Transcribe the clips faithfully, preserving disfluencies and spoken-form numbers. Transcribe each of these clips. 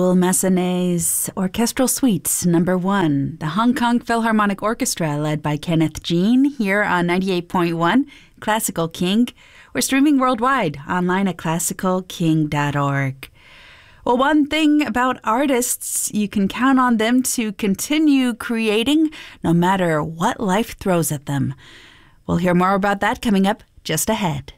Massenet's Orchestral Suites, number one, the Hong Kong Philharmonic Orchestra, led by Kenneth Jean, here on ninety-eight point one, Classical King. We're streaming worldwide, online at classical king dot org. Well, one thing about artists, you can count on them to continue creating no matter what life throws at them. We'll hear more about that coming up just ahead.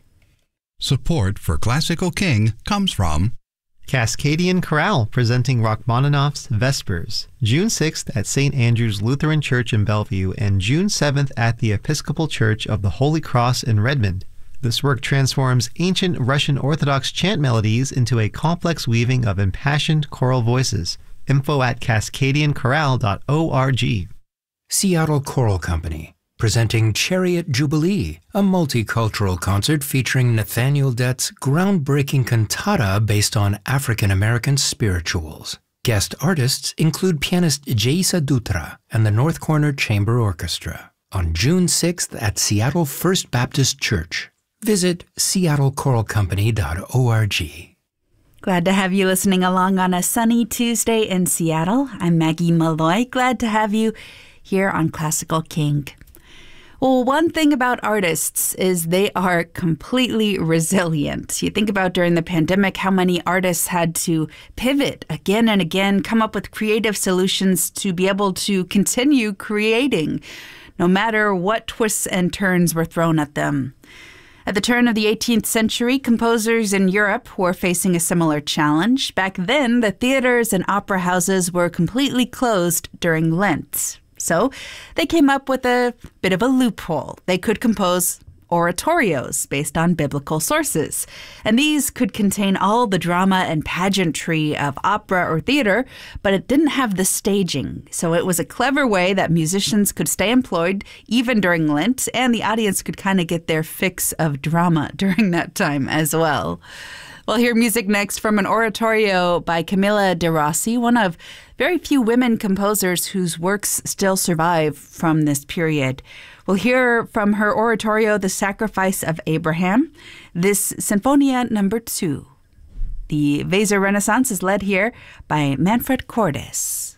Support for Classical King comes from Cascadian Chorale, presenting Rachmaninoff's Vespers, June sixth at Saint Andrew's Lutheran Church in Bellevue and June seventh at the Episcopal Church of the Holy Cross in Redmond. This work transforms ancient Russian Orthodox chant melodies into a complex weaving of impassioned choral voices. Info at cascadian chorale dot org. Seattle Choral Company, presenting Chariot Jubilee, a multicultural concert featuring Nathaniel Dett's groundbreaking cantata based on African-American spirituals. Guest artists include pianist Jaisa Dutra and the North Corner Chamber Orchestra on June sixth at Seattle First Baptist Church. Visit seattle choral company dot org. Glad to have you listening along on a sunny Tuesday in Seattle. I'm Maggie Malloy. Glad to have you here on Classical King. Well, one thing about artists is they are completely resilient. You think about during the pandemic how many artists had to pivot again and again, come up with creative solutions to be able to continue creating, no matter what twists and turns were thrown at them. At the turn of the eighteenth century, composers in Europe were facing a similar challenge. Back then, the theaters and opera houses were completely closed during Lent. So they came up with a bit of a loophole. They could compose oratorios based on biblical sources. And these could contain all the drama and pageantry of opera or theater, but it didn't have the staging. So it was a clever way that musicians could stay employed even during Lent, and the audience could kind of get their fix of drama during that time as well. We'll hear music next from an oratorio by Camilla de Rossi, one of very few women composers whose works still survive from this period. We'll hear from her oratorio, The Sacrifice of Abraham, this Sinfonia number two. The Weser Renaissance is led here by Manfred Cordes.